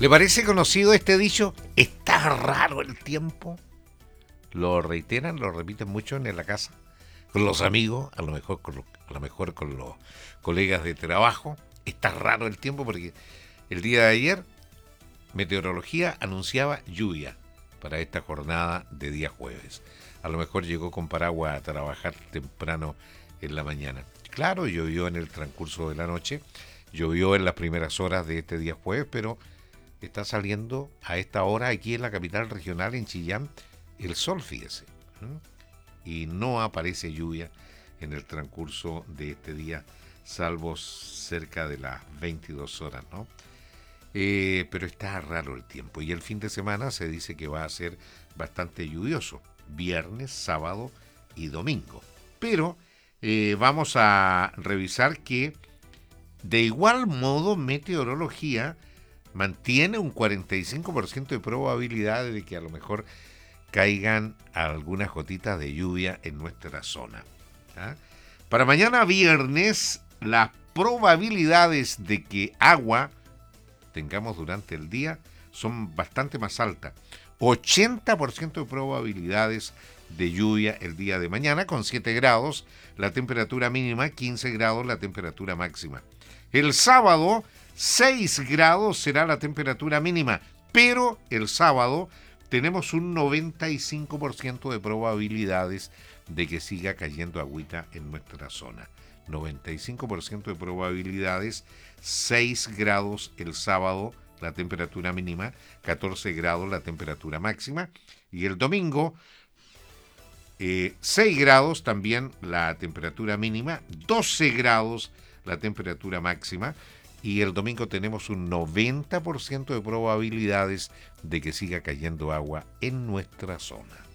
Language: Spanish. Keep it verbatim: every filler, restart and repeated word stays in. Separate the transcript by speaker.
Speaker 1: ¿Le parece conocido este dicho? ¿Está raro el tiempo? Lo reiteran, lo repiten mucho en la casa, con los amigos, a lo mejor con, lo, a lo mejor con los colegas de trabajo. Está raro el tiempo porque el día de ayer Meteorología anunciaba lluvia para esta jornada de día jueves. A lo mejor llegó con paraguas a trabajar temprano en la mañana. Claro, llovió en el transcurso de la noche, llovió en las primeras horas de este día jueves, pero está saliendo a esta hora aquí en la capital regional, en Chillán, el sol, fíjese. ¿Mm? Y no aparece lluvia en el transcurso de este día, salvo cerca de las veintidós horas, ¿no? Eh, pero está raro el tiempo y el fin de semana se dice que va a ser bastante lluvioso, viernes, sábado y domingo. Pero eh, vamos a revisar que de igual modo Meteorología mantiene un cuarenta y cinco por ciento de probabilidad de que a lo mejor caigan algunas gotitas de lluvia en nuestra zona. ¿Ah? Para mañana viernes, las probabilidades de que agua tengamos durante el día son bastante más altas. ochenta por ciento de probabilidades de lluvia el día de mañana, con siete grados la temperatura mínima, quince grados la temperatura máxima. El sábado, seis grados será la temperatura mínima, pero el sábado tenemos un noventa y cinco por ciento de probabilidades de que siga cayendo agüita en nuestra zona. noventa y cinco por ciento de probabilidades, seis grados el sábado la temperatura mínima, catorce grados la temperatura máxima, y el domingo eh, seis grados también la temperatura mínima, doce grados la temperatura máxima, y el domingo tenemos un noventa por ciento de probabilidades de que siga cayendo agua en nuestra zona.